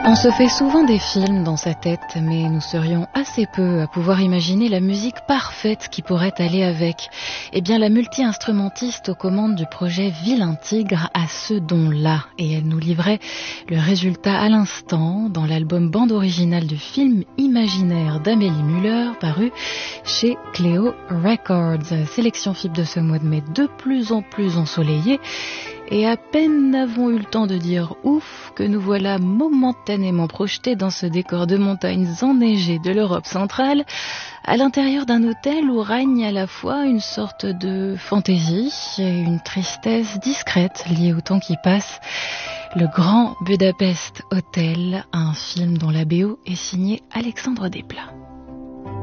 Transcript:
On se fait souvent des films dans sa tête, mais nous serions assez peu à pouvoir imaginer la musique parfaite qui pourrait aller avec. Eh bien, la multi-instrumentiste aux commandes du projet Vilain Tigre a ce don-là, et elle nous livrait le résultat à l'instant dans l'album bande originale du film Imaginaire d'Amélie Muller, paru chez Cléo Records. Sélection FIP de ce mois de mai de plus en plus ensoleillé. Et à peine n'avons eu le temps de dire ouf que nous voilà momentanément projetés dans ce décor de montagnes enneigées de l'Europe centrale, à l'intérieur d'un hôtel où règne à la fois une sorte de fantaisie et une tristesse discrète liée au temps qui passe. Le Grand Budapest Hotel, un film dont la BO est signée Alexandre Desplat.